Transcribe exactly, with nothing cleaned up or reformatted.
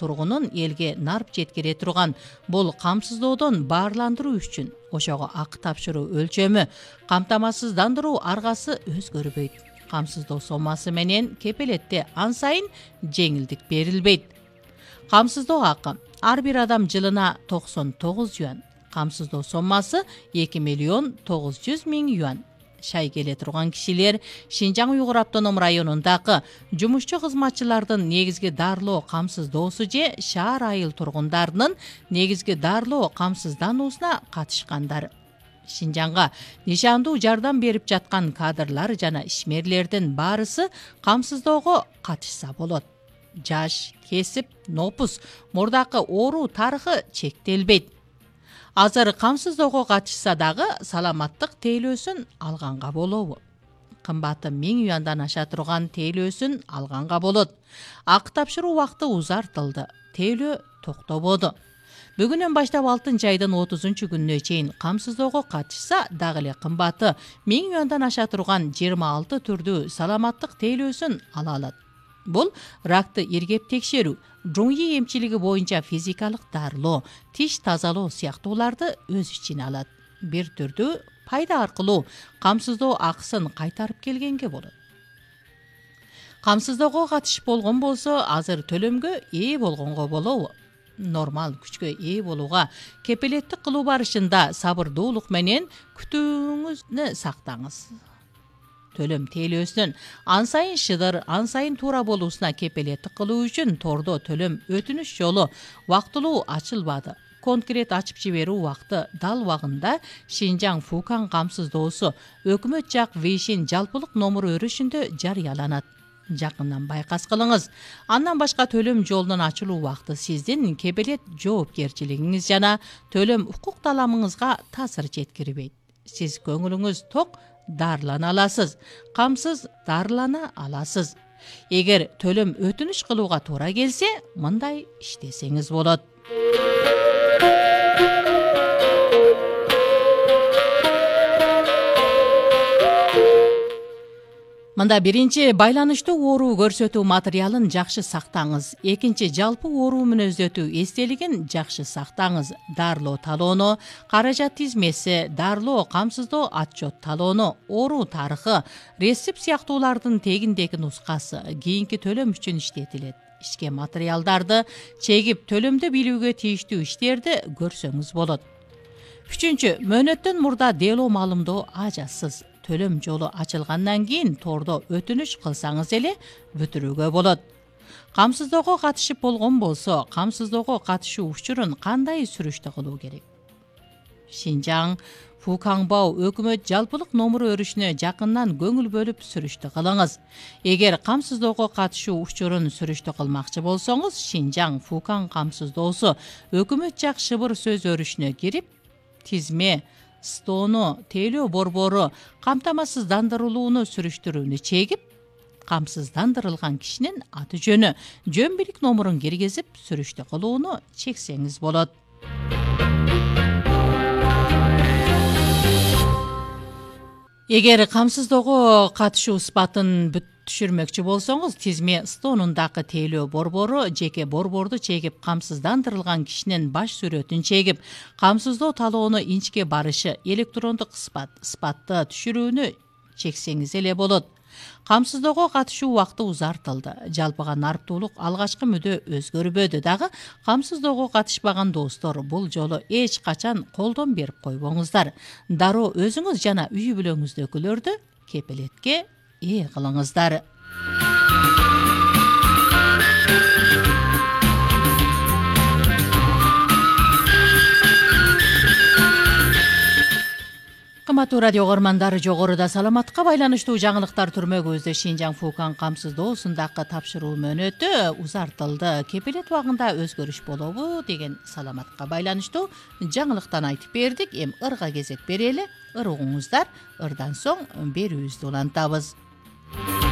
тургунун элге нарп жеткире турган. Бул камсыздоодон баарландыруу үчүн ошого акы тапшыруу өлчөмү, камтамасыздандыруу аргасы өзгөрбөйт. Камсыздоо сомасы менен кепелетте ан сайын жеңилдик берилбейт. Камсыздоо акы ар бир адам жылына токсон тогуз юан. Камсыздоо сомасы эки миллион тогуз жүз миң юан. Шай келе турган кишилер Шинжаң Уйгур автоном районундагы жумушчу кызматчылардын негизги дарылоо камсыздоосу же шаар айыл тургундарынын негизги дарылоо камсыздануусуна катышкандар. Шинжаңга нишандуу жардам берип жаткан кадрлар жана ишмерлердин баарысы камсыздоого катышса болот. Жаш, кесип, нопус, мурдакы оору тарыхы чектелбейт. Азыр камсыздоого катышса дагы саламаттык тейлөөсүн алганга болобу? Кымбаты миң юандан аша турган тейлөөсүн алганга болот. Акы тапшыруу убакыты узартылды. Тейлөө токтободу. Бүгүнөн баштап алтынчы айдын отузунчу күнүнө чейин камсыздоого катышса дагы эле кымбаты миң юандан аша турган жыйырма алты түрдүү саламаттык тейлөөсүн ала алат. Бул ракты иргеп текшерүү, жуңи эмчилиги боюнча физикалык дарылоо, тиш тазалоо сыяктууларды өз ичине алат. Бир түрдүү пайда аркылуу камсыздоо акысын кайтарып келгенге болот. Камсыздоого катышып болгон болсо, азыр төлөмгө ээ болгонго болобу? Нормал күчкө ээ болууга кепилеттик кылуу барышында сабырдуулук менен күтүүңүздү сактаңыз. Төлөм тейлөөсүнүн ан сайын шыдыр, ан сайын туура болуусуна кепилеттик кылуу үчүн тордо төлөм өтүнүш жолу убактылуу ачылбады. Конкрет ачып жиберүү убакыты дал убагында Шинжаң Фукан камсыздоосу өкмөт жак Вишин жалпылык номуру өрүшүндө жарыяланат. Жакындан байкас кылыңыз. Андан башка төлөм жолунун ачылуу убакыты сиздин кепилет жоопкерчилигиңиз жана төлөм укук таламыңызга таасир жеткирбейт. Сиз көңүлүңүз ток дарылана аласыз, камсыз дарылана аласыз. Эгер төлөм өтүнүш кылууга туура келсе, мындай иштесеңиз болот. Мында биринчи байланыштуу оору көрсөтүү материалын жакшы сактаңыз. Экинчи жалпы оору мүнөздөтүү эстелигин жакшы сактаңыз. Дарылоо талоону, каражат тизмеси, дарылоо камсыздоо отчет талоону, оору тарыхы, рецепт сыяктуулардын тегиндеги нускасы кийинки төлөм үчүн иштетилет. Ишке материалдарды чегип төлөмдө билүүгө тийиштүү иштерди көрсөңүз болот. Үчүнчү, мөөнөттөн мурда дело малымдоо ажасыз. Төлөм жолу ачылгандан кийин тордо өтүнүш кылсаңыз эле бүтүрүүгө болот. Камсыздоого катышып болгон болсо, камсыздоого катышуу учурун кандай сүрүштө кылуу керек? Шинжаң Фуканбау өкмөт жалпылык номуру өрүшүнө жакындан көңүл бөлүп сүрүштө кылыңыз. Эгер камсыздоого катышуу учурун сүрүштө кылмакчы болсоңуз, Шинжаң Фукан камсыздоосу өкмөт жак шыбыр сөз өрүшүнө кирип, тизме, стоону, тейлөө борбору, камтамасыздандырылууну сүрүштүрүүнү чегип, камсыздандырылган кишинин аты жөнү, жөн билик номурун киргизип сүрүштө кылууну чексеңиз болот. Эгер камсыздоого катышуу сыпатын түшүрмөкчү болсоңуз, тизме стоонундагы тейлөө борбору, жеке борборду чегип, камсыздандырылган кишинин баш сүрөтүн чегип, камсыздоо талоону инчке барышы, электрондук сыпат, сыпатты түшүрүүнү чексеңиз эле болот. Камсыздоого катышуу убакыты узартылды. Жалпыга нарптуулук алгачкы мүдө өзгөрбөдү дагы, камсыздоого катышпаган достор бул жолу эч качан колдон берип койбоңуздар. Дароо өзүңүз жана үй бүлөңүздөгүлөрдү кепилетке ээ кылыңыздар. Кымбаттуу радио көрөрмандары, жогоруда саламатка байланыштуу жаңылыктар түрмөгүбүздө Шинжаң Фукан камсыздоосундагы тапшыруу мөөнөтү узартылды. Кепилет убагында өзгөрүш болобу деген саламатка байланыштуу жаңылыктан айтып бердик. Эми ырга кезек берели. Ыр угуңуздар, ырдан соң берүүбүздү улантабыз.